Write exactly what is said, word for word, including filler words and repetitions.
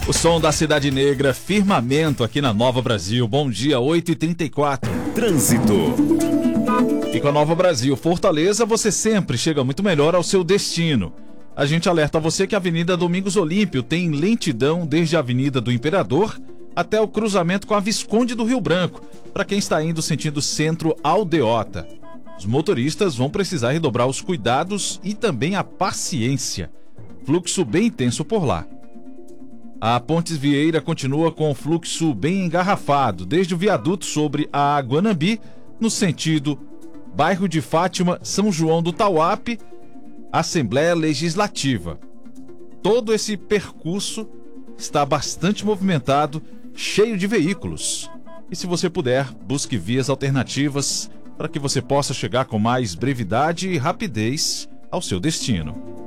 O som da Cidade Negra, Firmamento, aqui na Nova Brasil. Bom dia, oito e trinta e quatro. Trânsito. E com a Nova Brasil Fortaleza, você sempre chega muito melhor ao seu destino. A gente alerta a você que a Avenida Domingos Olímpio tem lentidão desde a Avenida do Imperador até o cruzamento com a Visconde do Rio Branco, para quem está indo sentido centro Aldeota. Os motoristas vão precisar redobrar os cuidados e também a paciência. Fluxo bem intenso por lá. A Pontes Vieira continua com o fluxo bem engarrafado, desde o viaduto sobre a Guanambi, no sentido bairro de Fátima, São João do Tauape, Assembleia Legislativa. Todo esse percurso está bastante movimentado, cheio de veículos. E se você puder, busque vias alternativas para que você possa chegar com mais brevidade e rapidez ao seu destino.